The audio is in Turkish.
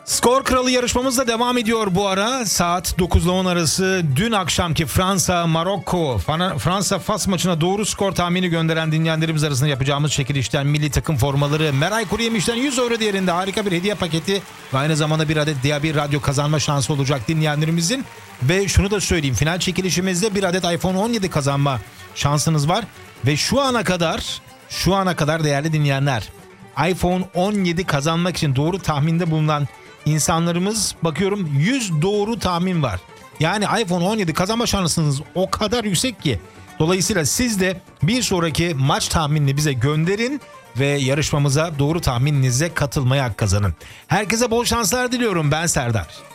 Skor Kralı yarışmamız da devam ediyor bu ara. Saat 9 ile 10 arası dün akşamki Fransa-Fas maçına doğru skor tahmini gönderen dinleyenlerimiz arasında yapacağımız çekilişten milli takım formaları, Meray Kuruyemiş'ten 100 euro değerinde harika bir hediye paketi ve aynı zamanda bir adet DAB radyo kazanma şansı olacak dinleyenlerimizin. Ve şunu da söyleyeyim, final çekilişimizde bir adet iPhone 17 kazanma şansınız var. Ve şu ana kadar değerli dinleyenler, iPhone 17 kazanmak için doğru tahminde bulunan insanlarımız, bakıyorum 100 doğru tahmin var. Yani iPhone 17 kazanma şansınız o kadar yüksek ki. Dolayısıyla siz de bir sonraki maç tahminini bize gönderin ve yarışmamıza doğru tahmininizle katılmaya hak kazanın. Herkese bol şanslar diliyorum. Ben Serdar.